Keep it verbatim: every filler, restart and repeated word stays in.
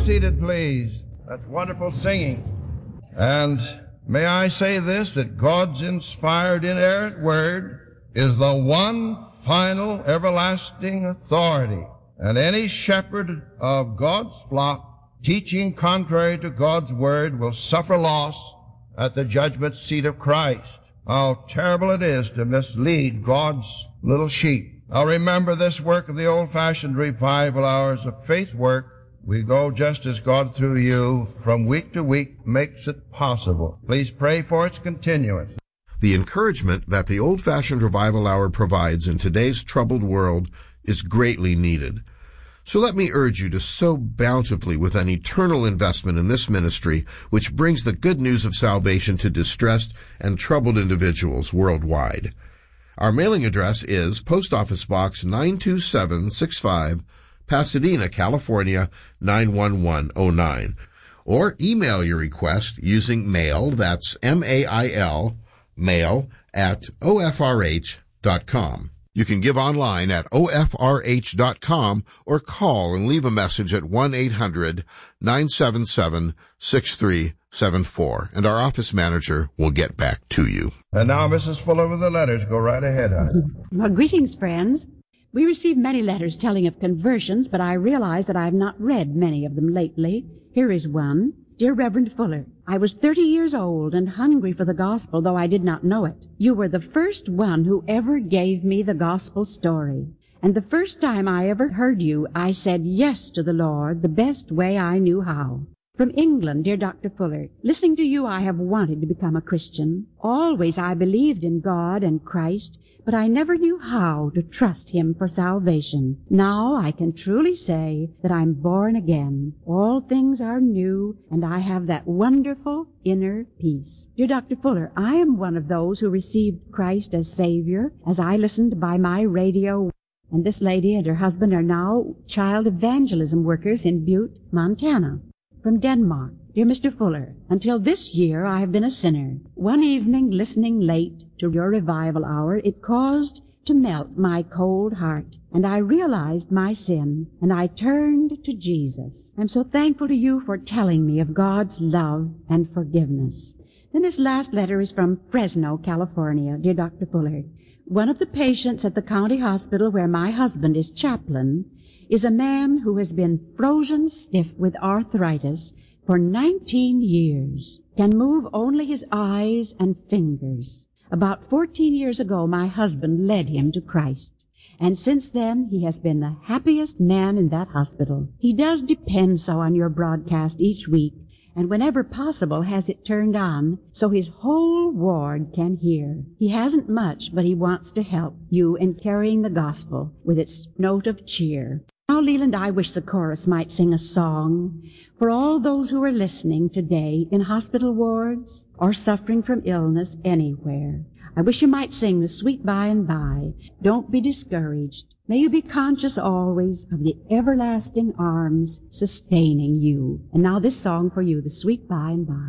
seated, please. That's wonderful singing. And may I say this, that God's inspired, inerrant Word is the one final, everlasting authority. And any shepherd of God's flock teaching contrary to God's Word will suffer loss at the judgment seat of Christ. How terrible it is to mislead God's little sheep. Now remember this work of the old-fashioned revival hours of faith work. We go just as God through you from week to week makes it possible. Please pray for its continuance. The encouragement that the old-fashioned revival hour provides in today's troubled world is greatly needed. So let me urge you to sow bountifully with an eternal investment in this ministry, which brings the good news of salvation to distressed and troubled individuals worldwide. Our mailing address is Post Office Box nine two seven six five, Pasadena, California, nine one one oh nine. Or email your request using mail, that's M A I L, mail at O F R H dot com. You can give online at O F R H dot com or call and leave a message at one eight hundred nine seven seven six three seven four, and our office manager will get back to you. And now, Missus Fuller, with the letters. Go right ahead, honey. Well, greetings, friends. We received many letters telling of conversions, but I realize that I have not read many of them lately. Here is one. Dear Reverend Fuller, I was thirty years old and hungry for the gospel, though I did not know it. You were the first one who ever gave me the gospel story. And the first time I ever heard you, I said yes to the Lord the best way I knew how. From England, dear Doctor Fuller, listening to you, I have wanted to become a Christian. Always I believed in God and Christ, but I never knew how to trust Him for salvation. Now I can truly say that I'm born again. All things are new, and I have that wonderful inner peace. Dear Doctor Fuller, I am one of those who received Christ as Savior as I listened by my radio. And this lady and her husband are now child evangelism workers in Butte, Montana. From Denmark, dear Mister Fuller, until this year I have been a sinner. One evening, listening late to your revival hour, it caused to melt my cold heart, and I realized my sin, and I turned to Jesus. I'm so thankful to you for telling me of God's love and forgiveness. Then this last letter is from Fresno, California, dear Doctor Fuller. One of the patients at the county hospital where my husband is chaplain is a man who has been frozen stiff with arthritis for nineteen years, can move only his eyes and fingers. About fourteen years ago, my husband led him to Christ, and since then he has been the happiest man in that hospital. He does depend so on your broadcast each week, and whenever possible has it turned on so his whole ward can hear. He hasn't much, but he wants to help you in carrying the gospel with its note of cheer. Now, Leland, I wish the chorus might sing a song for all those who are listening today in hospital wards or suffering from illness anywhere. I wish you might sing the sweet by and by. Don't be discouraged. May you be conscious always of the everlasting arms sustaining you. And now this song for you, the sweet by and by.